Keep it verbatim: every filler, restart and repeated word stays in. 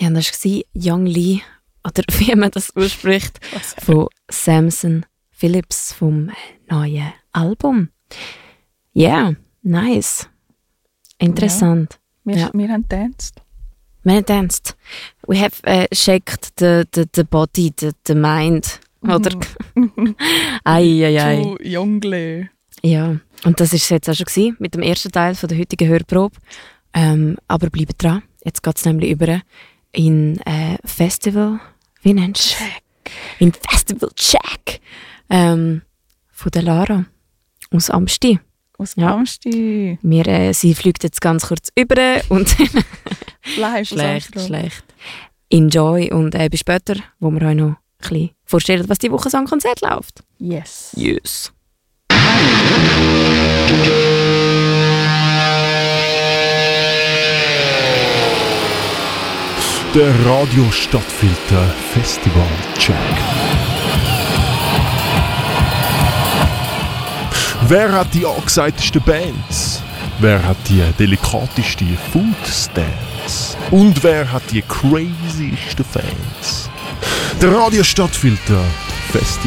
Ja, das war Young Lee, oder wie man das ausspricht, von Samson Phillips vom neuen Album. Ja, yeah, nice. Interessant. Ja, wir, ja. wir haben getanzt. Wir haben getanzt. We have uh, shaked the, the, the body, the, the mind. Oder? ei, ei, ei. Du Jungle. Ja, und das war es jetzt auch schon gewesen, mit dem ersten Teil von der heutigen Hörprobe. Ähm, aber bleibt dran. Jetzt geht es nämlich über in äh, Festival. Wie nennst du es? In Festival Check. Ähm, von der Lara. Aus Amsti. Aus ja. Amsti. Wir, äh, sie fliegt jetzt ganz kurz über und Live schlecht, schlecht. Enjoy und äh, bis später, wo wir euch noch ein bisschen vorstellen, was die Woche so am Konzert läuft. Yes. Yes. Der Radio Stadtfilter Festival Check. Wer hat die angesagtesten Bands? Wer hat die delikateste Foodstance? Und wer hat die craziesten Fans? Der Radio Stadtfilter Festival